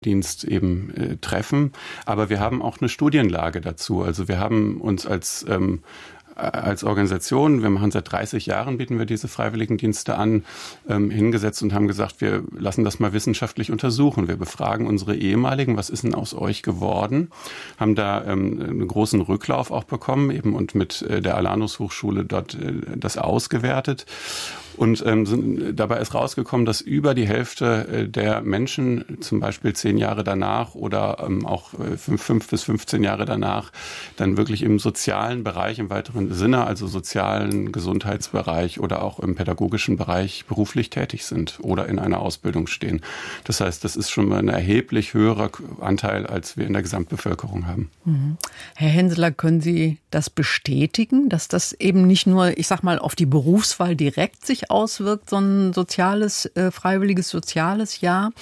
Dienst eben treffen. Aber wir haben auch eine Studienlage dazu. Also wir haben uns als Organisation, wir machen seit 30 Jahren, bieten wir diese Freiwilligendienste an, hingesetzt und haben gesagt, wir lassen das mal wissenschaftlich untersuchen. Wir befragen unsere Ehemaligen, was ist denn aus euch geworden? Haben da einen großen Rücklauf auch bekommen eben und mit der Alanus Hochschule dort das ausgewertet. Und dabei ist rausgekommen, dass über die Hälfte der Menschen, zum Beispiel 10 Jahre danach oder auch 5 bis 15 Jahre danach, dann wirklich im sozialen Bereich, im weiteren Sinne, also sozialen Gesundheitsbereich oder auch im pädagogischen Bereich beruflich tätig sind oder in einer Ausbildung stehen. Das heißt, das ist schon mal ein erheblich höherer Anteil, als wir in der Gesamtbevölkerung haben. Mhm. Herr Henseler, können Sie das bestätigen, dass das eben nicht nur, ich sag mal, auf die Berufswahl direkt sich auswirkt, so ein soziales, freiwilliges soziales Jahr,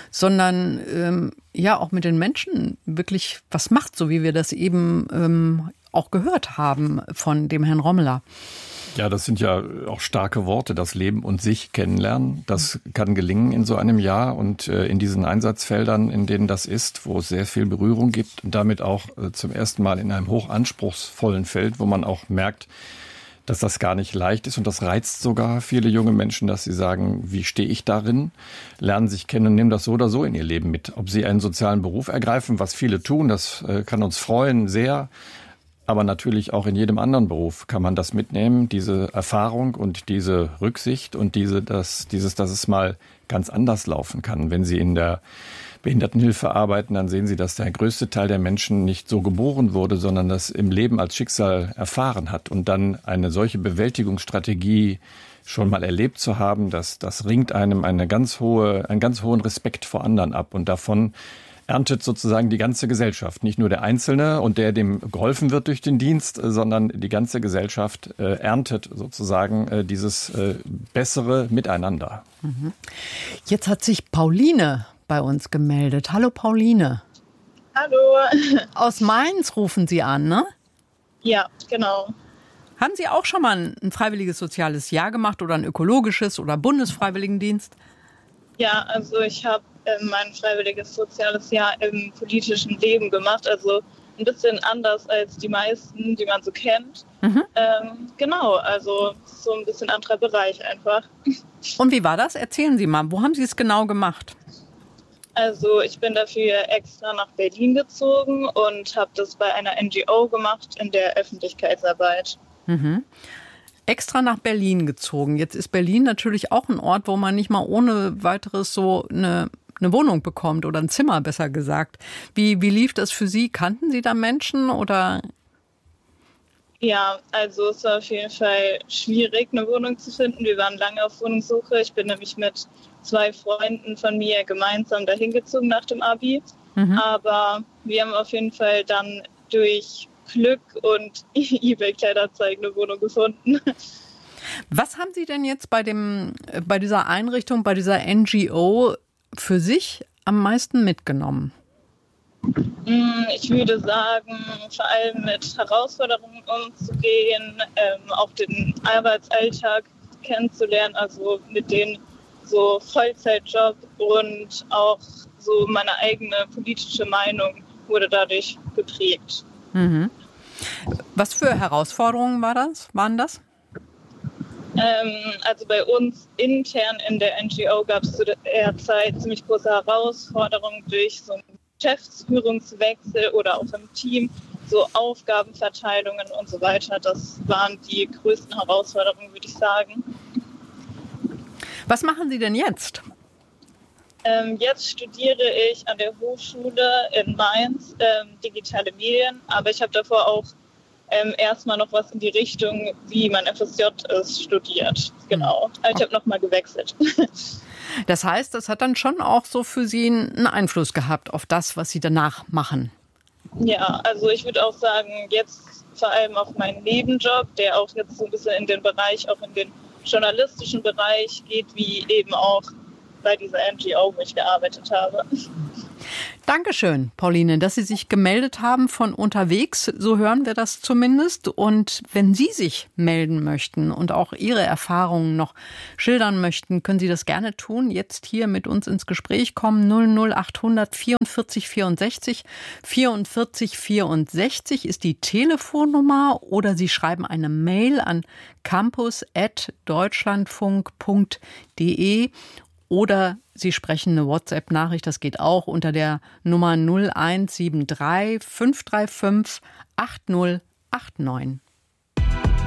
sondern ja auch mit den Menschen wirklich was macht, so wie wir das eben auch gehört haben von dem Herrn Rommeler. Ja, das sind ja auch starke Worte, das Leben und sich kennenlernen. Das kann gelingen in so einem Jahr und in diesen Einsatzfeldern, in denen das ist, wo es sehr viel Berührung gibt und damit auch zum ersten Mal in einem hochanspruchsvollen Feld, wo man auch merkt, dass das gar nicht leicht ist und das reizt sogar viele junge Menschen, dass sie sagen, wie stehe ich darin, lernen sich kennen und nehmen das so oder so in ihr Leben mit. Ob sie einen sozialen Beruf ergreifen, was viele tun, das kann uns freuen sehr. Aber natürlich auch in jedem anderen Beruf kann man das mitnehmen, diese Erfahrung und diese Rücksicht und dass es mal ganz anders laufen kann. Wenn Sie in der Behindertenhilfe arbeiten, dann sehen Sie, dass der größte Teil der Menschen nicht so geboren wurde, sondern das im Leben als Schicksal erfahren hat. Und dann eine solche Bewältigungsstrategie schon mal erlebt zu haben, das ringt einem einen ganz hohen Respekt vor anderen ab. Und davon erntet sozusagen die ganze Gesellschaft. Nicht nur der Einzelne und der, dem geholfen wird durch den Dienst, sondern die ganze Gesellschaft erntet sozusagen dieses bessere Miteinander. Jetzt hat sich Pauline bei uns gemeldet. Hallo Pauline. Hallo. Aus Mainz rufen Sie an, ne? Ja, genau. Haben Sie auch schon mal ein freiwilliges soziales Jahr gemacht oder ein ökologisches oder Bundesfreiwilligendienst? Ja, also ich habe mein freiwilliges soziales Jahr im politischen Leben gemacht, also ein bisschen anders als die meisten, die man so kennt. Genau, also so ein bisschen anderer Bereich einfach. Und wie war das? Erzählen Sie mal, wo haben Sie es genau gemacht? Also ich bin dafür extra nach Berlin gezogen und habe das bei einer NGO gemacht in der Öffentlichkeitsarbeit. Extra nach Berlin gezogen. Jetzt ist Berlin natürlich auch ein Ort, wo man nicht mal ohne weiteres so eine Wohnung bekommt oder ein Zimmer, besser gesagt. Wie lief das für Sie? Kannten Sie da Menschen oder? Ja, also es war auf jeden Fall schwierig, eine Wohnung zu finden. Wir waren lange auf Wohnungssuche. Ich bin nämlich mit 2 Freunden von mir gemeinsam dahin gezogen nach dem Abi. Aber wir haben auf jeden Fall dann durch Glück und eBay-Kleinanzeigen eine Wohnung gefunden. Was haben Sie denn jetzt bei dieser Einrichtung, bei dieser NGO für sich am meisten mitgenommen? Ich würde sagen, vor allem mit Herausforderungen umzugehen, auch den Arbeitsalltag kennenzulernen, also mit den so Vollzeitjob und auch so meine eigene politische Meinung wurde dadurch geprägt. Was für Herausforderungen waren das? Also bei uns intern in der NGO gab es zu der Zeit ziemlich große Herausforderungen durch so einen Geschäftsführungswechsel oder auch im Team, so Aufgabenverteilungen und so weiter. Das waren die größten Herausforderungen, würde ich sagen. Was machen Sie denn jetzt? Jetzt studiere ich an der Hochschule in Mainz digitale Medien, aber ich habe davor auch erstmal noch was in die Richtung, wie mein FSJ ist, studiert. Genau. Also ich habe nochmal gewechselt. Das heißt, das hat dann schon auch so für Sie einen Einfluss gehabt auf das, was Sie danach machen? Ja, also ich würde auch sagen, jetzt vor allem auf meinen Nebenjob, der auch jetzt so ein bisschen in den Bereich, auch in den journalistischen Bereich geht, wie eben auch bei dieser NGO, wo ich gearbeitet habe. Dankeschön, Pauline, dass Sie sich gemeldet haben von unterwegs. So hören wir das zumindest. Und wenn Sie sich melden möchten und auch Ihre Erfahrungen noch schildern möchten, können Sie das gerne tun. Jetzt hier mit uns ins Gespräch kommen. 00800 44 64 44 64 ist die Telefonnummer, oder Sie schreiben eine Mail an campus@deutschlandfunk.de. Oder Sie sprechen eine WhatsApp-Nachricht, das geht auch, unter der Nummer 0173 535 8089.